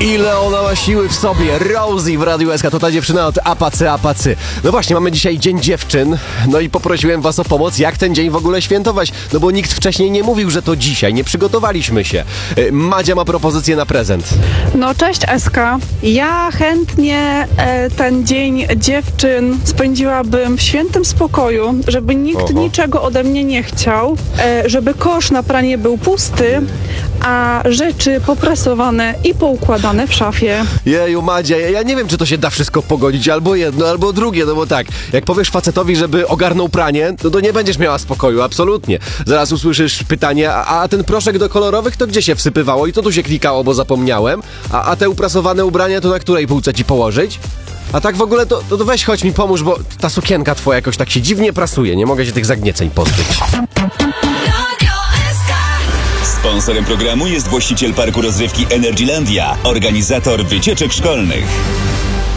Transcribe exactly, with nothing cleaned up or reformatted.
Ile ona ma siły w sobie. Rosie w Radiu S K, to ta dziewczyna od Apacy Apacy. No właśnie, mamy dzisiaj Dzień Dziewczyn. No i poprosiłem was o pomoc, jak ten dzień w ogóle świętować. No bo nikt wcześniej nie mówił, że to dzisiaj. Nie przygotowaliśmy się. Madzia ma propozycję na prezent. No cześć S K. Ja chętnie e, ten Dzień Dziewczyn spędziłabym w świętym spokoju, żeby nikt Oho. niczego ode mnie nie chciał, e, żeby kosz na pranie był pusty, a rzeczy poprasowane i poukładane w szafie. Jeju, Madzia, ja, ja nie wiem, czy to się da wszystko pogodzić, albo jedno, albo drugie, no bo tak, jak powiesz facetowi, żeby ogarnął pranie, no to nie będziesz miała spokoju, absolutnie. Zaraz usłyszysz pytanie, a, a ten proszek do kolorowych to gdzie się wsypywało i to tu się klikało, bo zapomniałem, a, a te uprasowane ubrania to na której półce ci położyć? A tak w ogóle to, to, to weź chodź mi pomóż, bo ta sukienka twoja jakoś tak się dziwnie prasuje, nie mogę się tych zagnieceń pozbyć. Sponsorem programu jest właściciel parku rozrywki Energylandia, organizator wycieczek szkolnych.